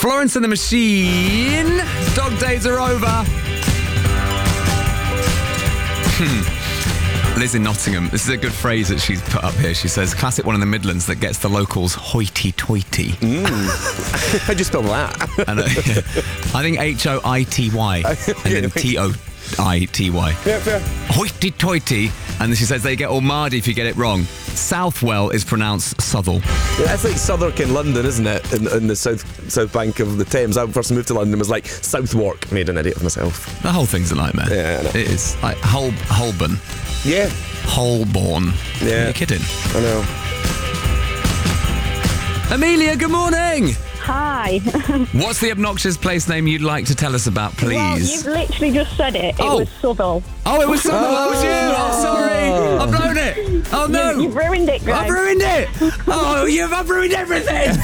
Florence and the Machine. Dog days are over. Liz in Nottingham. This is a good phrase that she's put up here. She says, classic one in the Midlands that gets the locals hoity-toity. How'd you spell that? And, I think Hoity and then Toity. Yeah, fair. Hoity-toity. And she says they get all mardy if you get it wrong. Southwell is pronounced Southall. Yeah, that's like Southwark in London, isn't it? In the south bank of the Thames. I first moved to London, it was like Southwark. Made an idiot of myself. The whole thing's a nightmare. Yeah, I know. It is. Like Holborn. Yeah. Holborn. Yeah. You're kidding. I know. Amelia, good morning. Hi. What's the obnoxious place name you'd like to tell us about, please? Well, you've literally just said it. It was Southall. Oh, it was Southall. That was you. Oh, sorry. I've blown it. Oh, no. You've ruined it, Greg. I've ruined it. Oh, I've ruined everything.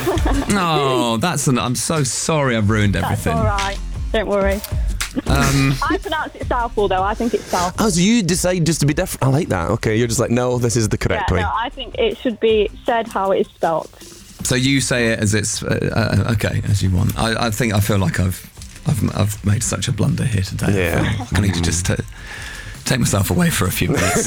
Oh, I'm so sorry I've ruined everything. That's all right. Don't worry. I pronounce it Southall, though. I think it's South. Oh, so you decide just to be different. I like that. Okay, you're just like, no, this is the correct way. No, I think it should be said how it is spelt. So you say it as it's okay, as you want. I feel like I've made such a blunder here today. Yeah. I need to just take myself away for a few minutes.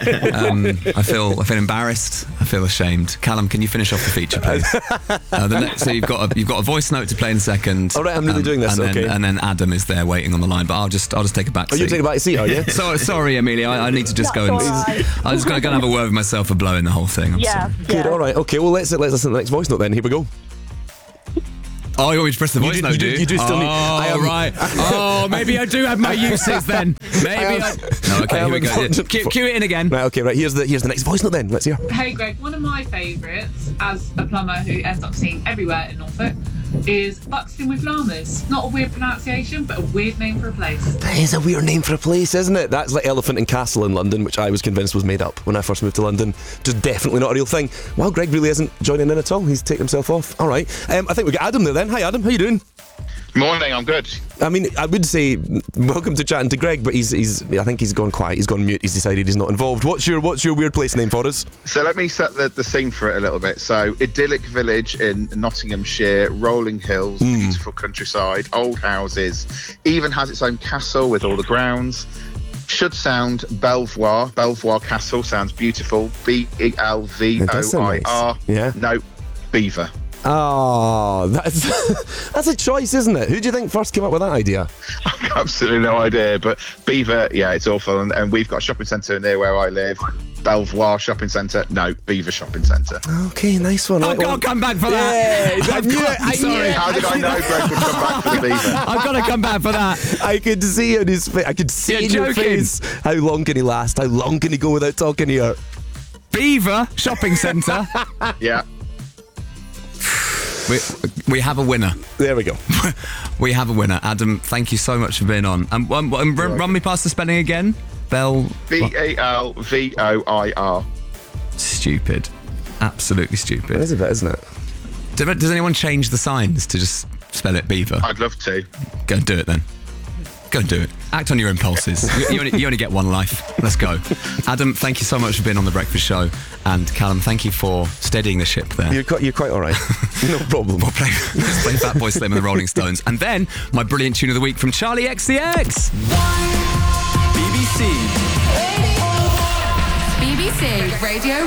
I feel embarrassed. I feel ashamed. Callum, can you finish off the feature, please? So you've got a voice note to play in a second. All right, I'm really doing this. And okay. then Adam is there waiting on the line, but I'll just take a back seat. Oh, you take a back seat, are you? Sorry, Amelia. I need to just go and. Right. I'm just going to have a word with myself for blowing the whole thing. I'm sorry. Good. All right. Okay. Well, let's listen to the next voice note then. Here we go. Oh, you want me to press the voice note, do you? You do still need... right. Oh, maybe I do have my uses then. Maybe I... No, okay, here we go. Cue it in again. Right, okay, right. Here's the next voice note then. Let's hear. Hey Greg, one of my favourites as a plumber who ends up seeing everywhere in Norfolk is Buxton with Llamas. Not a weird pronunciation, but a weird name for a place. That is a weird name for a place, isn't it? That's like Elephant and Castle in London, which I was convinced was made up when I first moved to London. Just definitely not a real thing. Well, Greg really isn't joining in at all. He's taken himself off. All right. I think we got Adam there then. Hi, Adam. How you doing? Morning, I'm good. I mean, I would say welcome to chatting to Greg, but I think he's gone quiet. He's gone mute. He's decided he's not involved. What's your weird place name for us? So let me set the scene for it a little bit. So idyllic village in Nottinghamshire, rolling hills, beautiful countryside, old houses, even has its own castle with all the grounds. Should sound Belvoir. Belvoir Castle sounds beautiful. Belvoir. Nice. Yeah. No, Beaver. Oh, that's a choice, isn't it? Who do you think first came up with that idea? I've got absolutely no idea, but Beaver, yeah, it's awful. And we've got a shopping centre near where I live. Belvoir Shopping Centre. No, Beaver Shopping Centre. Okay, nice one. I'll come back for that. Yeah, Sorry. How did I know Greg would come back for the Beaver? I've got to come back for that. I could see in his face. I could see in your face. How long can he last? How long can he go without talking here? Beaver Shopping Centre. Yeah. We have a winner. There we go. We have a winner. Adam, thank you so much for being on. Run me past the spelling again. Belvoir. Stupid. Absolutely stupid. It is a bit, isn't it? Does anyone change the signs to just spell it Beaver? I'd love to. Go and do it then. Go and do it. Act on your impulses. You only get one life. Let's go. Adam, thank you so much for being on The Breakfast Show. And Callum, thank you for steadying the ship there. You're quite all right. No problem. Let's play Fatboy Slim and the Rolling Stones. And then my brilliant tune of the week from Charlie XCX. BBC Radio